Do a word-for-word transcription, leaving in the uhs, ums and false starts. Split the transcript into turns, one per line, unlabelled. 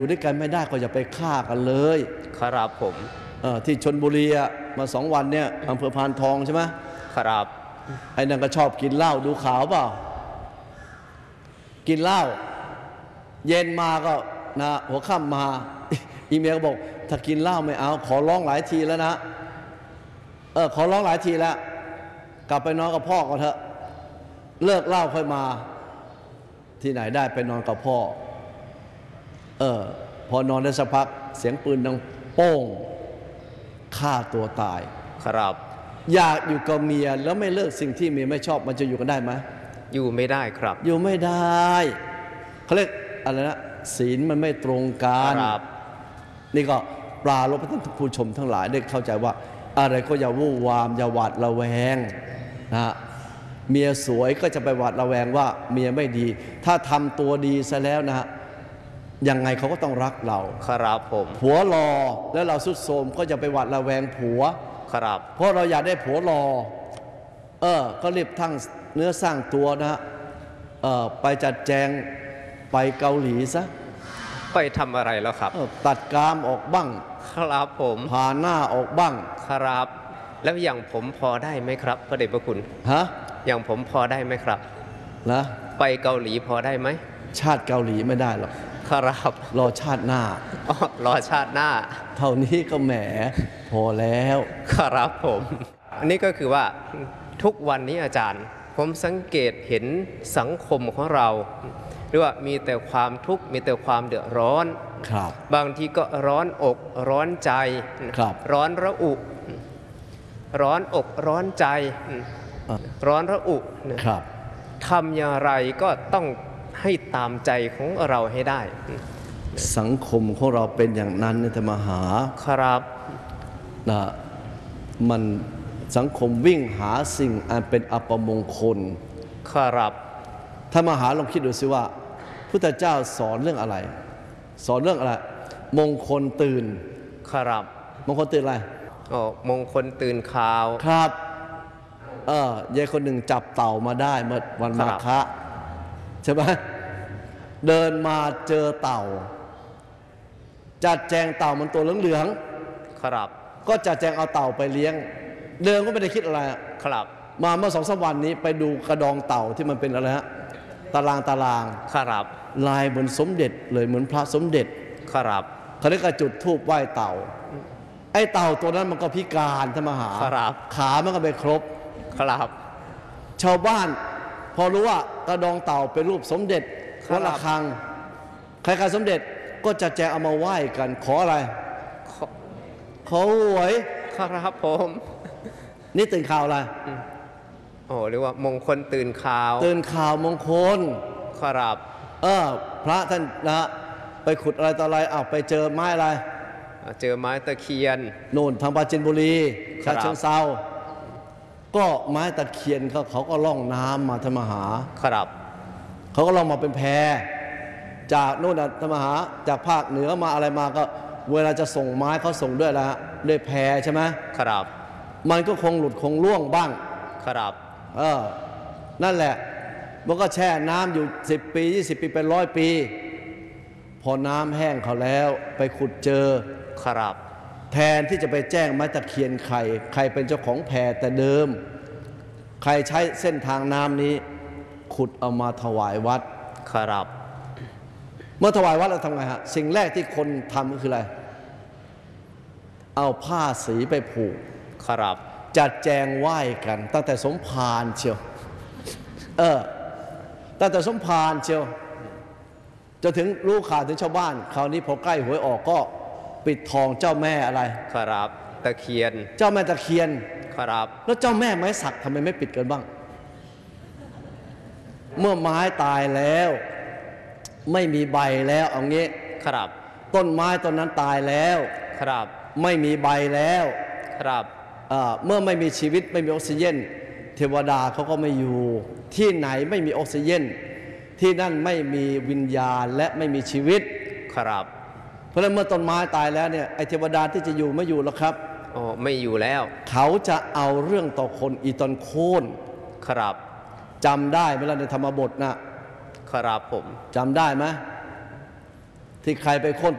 อยู่ด้วยกันไม่ได้ก็อย่าไปฆ่ากันเลย
ครับผม
ที่ชลบุรีมาสองวันเนี่ยอำเภอพานทองใช่ไหม
ครับ
ไอ้นั่นก็ชอบกินเหล้าดูข่าวเปล่ากินเหล้าเย็นมาก็นะหัวค่ำมาอีเมียก็บอกถ้ากินเหล้าไม่เอาขอร้องหลายทีแล้วนะเออขอร้องหลายทีแล้วกลับไปนอนกับพ่อก่อนเถอะเลิกเหล้าค่อยมาที่ไหนได้ไปนอนกับพ่อเออพอนอนได้สักพักเสียงปืนดังโป้งฆ่าตัวตาย
ครับ
อยากอยู่กับเมียแล้วไม่เลิกสิ่งที่เมียไม่ชอบมันจะอยู่กันได้ไหม
อยู่ไม่ได้ครับ
อยู่ไม่ได้เขาเรียกอะไรนะศีลมันไม่ตรงกันนี่ก็ปลาลบท่านผู้ชมทั้งหลายได้เข้าใจว่าอะไรก็อย่าวู่วามอย่าหวาดระแวงนะเมียสวยก็จะไปหวาดระแวงว่าเมียไม่ดีถ้าทำตัวดีซะแล้วนะฮะยังไงเขาก็ต้องรักเรา
ครับผม
ผัวรอแล้วเราสุดโทรมก็จะไปหวาดระแวงผัว
ครับ
เพราะเราอยากได้ผัวรอเออก็รีบทั้งเนื้อสร้างตัวนะเออไปจัดแจงไปเกาหลีซะ
ไปทำอะไรแล้วครับ
ตัดกรามออกบ้าง
ครับผม
ผ่าหน้าออกบ้าง
ครับแล้วอย่างผมพอได้ไหมครับพระเดชพระคุณ
ฮะ
อย่างผมพอได้ไหมครับ
นะ
ไปเกาหลีพอได้ไหม
ชาติเกาหลีไม่ได้หรอก
ครับ
รอชาติหน้า
อ๋อรอชาติหน้า
เท่านี้ก็แหมพอแล้ว
ครับผมอันนี้ก็คือว่าทุกวันนี้อาจารย์ผมสังเกตเห็นสังคมของเราหรือว่ามีแต่ความทุกข์มีแต่ความเดือดร้อน
ครับ
บางทีก็ร้อนอกร้อนใจ
ครับ
ร้อนระอุร้อนอกร้อนใจร้อนระอุ
ครับ
ทำอย่างไรก็ต้องให้ตามใจของเราให้ได้
สังคมของเราเป็นอย่างนั้นเนี่ยธรรมหา
ครับ
นะมันสังคมวิ่งหาสิ่งอันเป็นอัปมงคล
ครับ
ธรรมหาลองคิดดูสิว่าพุทธเจ้าสอนเรื่องอะไรสอนเรื่องอะไรมงคลตื่น
ครับ
มงคลตื่นอะไร
อ๋อมงคลตื่นข่าว
ครับเออยายคนหนึ่งจับเต่ามาได้เมื่อวันมาฆะใช่ไหมเดินมาเจอเต่าจัดแจงเต่ามันตัวเหลือง
ๆครับ
ก็จัดแจงเอาเต่าไปเลี้ยงเดินก็ไม่ได้คิดอะไร
ครับ
มาเมื่อสองสามวันนี้ไปดูกระดองเต่าที่มันเป็นอะไรฮะตารางตาราง
ครับ
ลายเหมือนสมเด็จเลยเหมือนพระสมเด็จ
ครับ
เขาเรียกจุดธูปไหว้เต่าไอ้เต่าตัวนั้นมันก็พิการธรรมหาขามันก็ไม่ครบ
ครับ
ชาวบ้านพอรู้ว่ากระดองเต่าเป็นรูปสมเด็จวัดระฆังใครๆสมเด็จก็จะแจกเอามาไหว้กันขออะไรขอหวย
ครับผม
นี่ตื่นข่าวอะไร
โอ้เรียกว่ามงคลตื่นข่าว
ตื่นข่าวมงคล
ครับ
เออพระท่านนะไปขุดอะไรต่ออะไรอ้าวไปเจอไม้อะไร
เจอไม้ตะเคียน
โน่นทางปราจีนบุรีฉะเชิงเทราก็ไม้ตะเคียนเขาเขาก็ล่องน้ำมาธรรมหา
ครับ
เขาก็ล่องมาเป็นแพจากโน่นธรรมหาจากภาคเหนือมาอะไรมาก็เวลาจะส่งไม้เขาส่งด้วยละด้วยแพใช่ไหม
ครับ
มันก็คงหลุดคงล่วงบ้าง
ครับ
เออนั่นแหละมันก็แช่น้ำอยู่สิบปียี่สิบปีเป็นร้อยปีพอน้ำแห้งเขาแล้วไปขุดเจอ
ครับ
แทนที่จะไปแจ้งไม้ตะเคียนใครใครเป็นเจ้าของแพแต่เดิมใครใช้เส้นทางน้ำนี้ขุดเอามาถวายวัด
ครับ
เมื่อถวายวัดเราทำไงฮะสิ่งแรกที่คนทำก็คืออะไรเอาผ้าสีไปผูก
ครับ
จัดแจงไหว้กันตั้งแต่สมภารเชียวเออตั้งแต่สมภารเชียวจะถึงรู้ข่าวถึงชาวบ้านคราวนี้พอใกล้หวยออกก็ปิดทองเจ้าแม่อะไร
ครับตะเคียน
เจ้าแม่ตะเคียน
ครับ
แล้วเจ้าแม่ไม้สักทำไมไม่ปิดกันบ้างเมื่อไม้ตายแล้วไม่มีใบแล้วเอางี้
ครับ
ต้นไม้ต้นนั้นตายแล้ว
ครับ
ไม่มีใบแล้ว
ครับ
เมื่อไม่มีชีวิตไม่มีออกซิเจนเทวดาเขาก็ไม่อยู่ที่ไหนไม่มีออกซิเจนที่นั่นไม่มีวิญญาณและไม่มีชีวิต
ครับ
เพราะฉะนั้นเมื่อต้นไม้ตายแล้วเนี่ยไอเทวดาที่จะอยู่ไม่อยู่แล้วครับ
อ๋อไม่อยู่แล้ว
เขาจะเอาเรื่องต่อคนอีตอนโค่น
ครับ
จำได้ไหมล่ะในธรรมบทนะครับ
ผม
จำได้ไหมที่ใครไปโค่น